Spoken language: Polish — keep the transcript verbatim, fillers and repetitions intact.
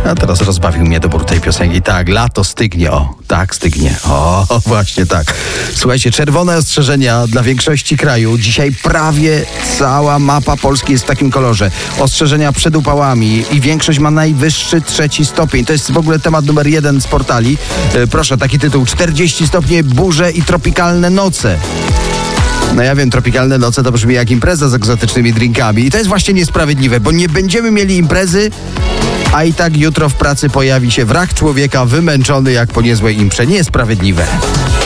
A teraz rozbawił mnie dobór tej piosenki. Tak, lato stygnie, o, tak stygnie. O, właśnie tak. Słuchajcie, czerwone ostrzeżenia dla większości kraju. Dzisiaj prawie cała mapa Polski jest w takim kolorze. Ostrzeżenia przed upałami i większość ma najwyższy trzeci stopień. To jest w ogóle temat numer jeden z portali. E, proszę, taki tytuł. czterdzieści stopnie, burze i tropikalne noce. No ja wiem, tropikalne noce to brzmi jak impreza z egzotycznymi drinkami. I to jest właśnie niesprawiedliwe, bo nie będziemy mieli imprezy, a i tak jutro w pracy pojawi się wrak człowieka wymęczony jak po niezłej imprze. Niesprawiedliwe.